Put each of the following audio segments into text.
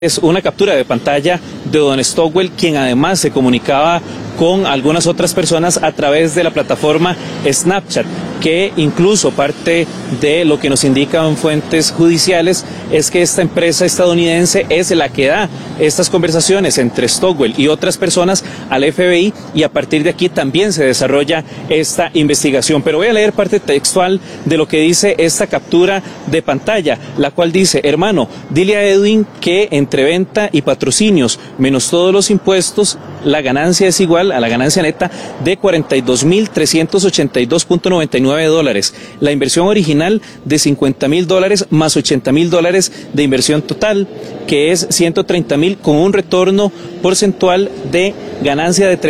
Es una captura de pantalla de don Stockwell, quien además se comunicaba con algunas otras personas a través de la plataforma Snapchat, que incluso parte de lo que nos indican fuentes judiciales es que esta empresa estadounidense es la que da estas conversaciones entre Stockwell y otras personas al FBI, y a partir de aquí también se desarrolla esta investigación. Pero voy a leer parte textual de lo que dice esta captura de pantalla, la cual dice: hermano, dile a Edwin que entre venta y patrocinios menos todos los impuestos, la ganancia es igual a la ganancia neta de $42,382.99. La inversión original de $50,000 más $80,000 de inversión total, que es $130,000, con un retorno porcentual de ganancia de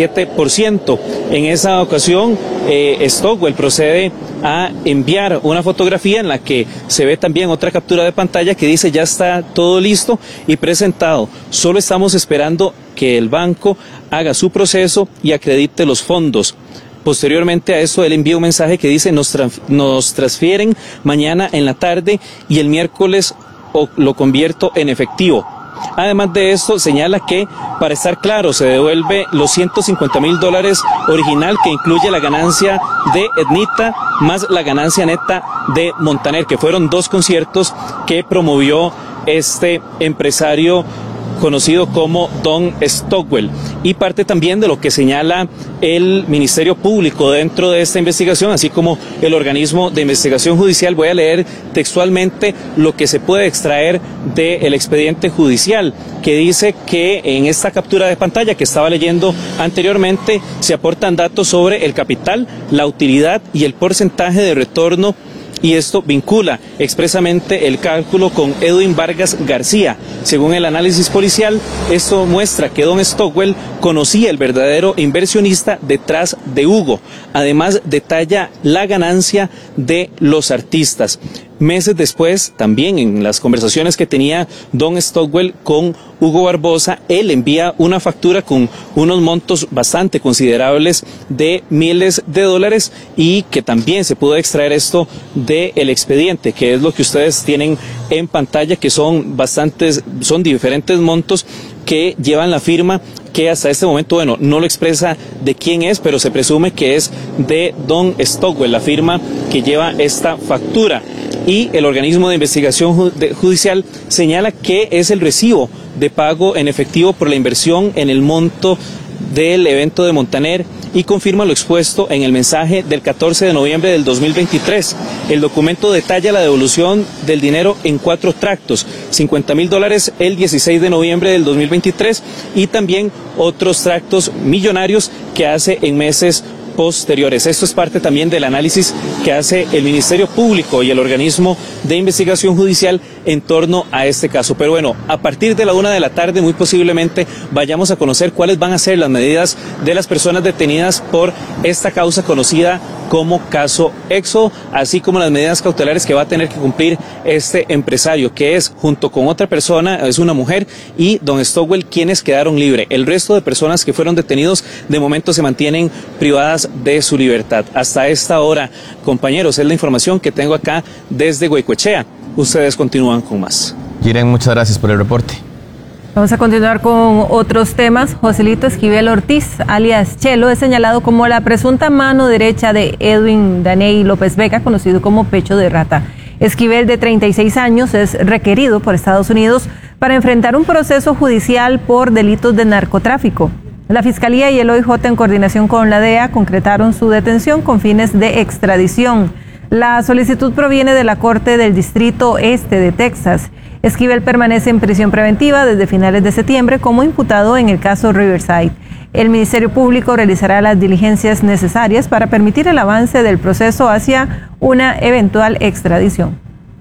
37%. En esa ocasión, Stockwell procede a enviar una fotografía en la que se ve también otra captura de pantalla que dice: ya está todo listo y presentado, solo estamos esperando que el banco haga su proceso y acredite los fondos. Posteriormente a eso, él envía un mensaje que dice: nos transfieren mañana en la tarde y el miércoles lo convierto en efectivo. Además de esto, señala que, para estar claro, se devuelve los $150,000 original, que incluye la ganancia de Ednita más la ganancia neta de Montaner, que fueron dos conciertos que promovió este empresario conocido como Don Stockwell. Y parte también de lo que señala el Ministerio Público dentro de esta investigación, así como el organismo de investigación judicial. Voy a leer textualmente lo que se puede extraer del expediente judicial, que dice que en esta captura de pantalla que estaba leyendo anteriormente se aportan datos sobre el capital, la utilidad y el porcentaje de retorno, y esto vincula expresamente el cálculo con Edwin Vargas García. Según el análisis policial, esto muestra que don Stockwell conocía el verdadero inversionista detrás de Hugo. Además, detalla la ganancia de los artistas. Meses después, también en las conversaciones que tenía don Stockwell con Hugo Barbosa, él envía una factura con unos montos bastante considerables de miles de dólares, y que también se pudo extraer esto del expediente, que es lo que ustedes tienen en pantalla, que son diferentes montos que llevan la firma, que hasta este momento, bueno, no lo expresa de quién es, pero se presume que es de don Stockwell, la firma que lleva esta factura. Y el organismo de investigación judicial señala que es el recibo de pago en efectivo por la inversión en el monto del evento de Montaner, y confirma lo expuesto en el mensaje del 14 de noviembre del 2023. El documento detalla la devolución del dinero en 4 tractos: $50,000 el 16 de noviembre del 2023 y también otros tractos millonarios que hace en meses posteriores. Esto es parte también del análisis que hace el Ministerio Público y el organismo de investigación judicial en torno a este caso. Pero bueno, a partir de la 1 de la tarde muy posiblemente vayamos a conocer cuáles van a ser las medidas de las personas detenidas por esta causa conocida como caso Éxodo, así como las medidas cautelares que va a tener que cumplir este empresario, que es, junto con otra persona, es una mujer, y don Stockwell, quienes quedaron libres. El resto de personas que fueron detenidos de momento se mantienen privadas de su libertad. Hasta esta hora, compañeros, es la información que tengo acá desde Goicoechea. Ustedes continúan con más. Jiren, muchas gracias por el reporte. Vamos a continuar con otros temas. Joselito Esquivel Ortiz, alias Chelo, es señalado como la presunta mano derecha de Edwin Daney López Vega, conocido como Pecho de Rata. Esquivel, de 36 años, es requerido por Estados Unidos para enfrentar un proceso judicial por delitos de narcotráfico. La Fiscalía y el OIJ, en coordinación con la DEA, concretaron su detención con fines de extradición. La solicitud proviene de la Corte del Distrito Este de Texas. Esquivel permanece en prisión preventiva desde finales de septiembre como imputado en el caso Riverside. El Ministerio Público realizará las diligencias necesarias para permitir el avance del proceso hacia una eventual extradición.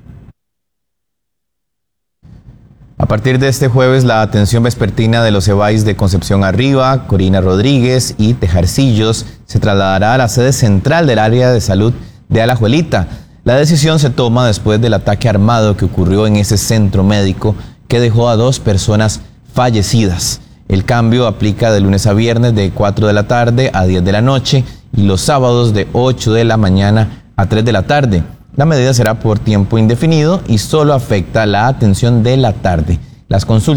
A partir de este jueves, la atención vespertina de los EBAIS de Concepción Arriba, Corina Rodríguez y Tejarcillos se trasladará a la sede central del área de salud de Alajuelita. La decisión se toma después del ataque armado que ocurrió en ese centro médico, que dejó a 2 personas fallecidas. El cambio aplica de lunes a viernes de 4 de la tarde a 10 de la noche y los sábados de 8 de la mañana a 3 de la tarde. La medida será por tiempo indefinido y solo afecta la atención de la tarde. Las consultas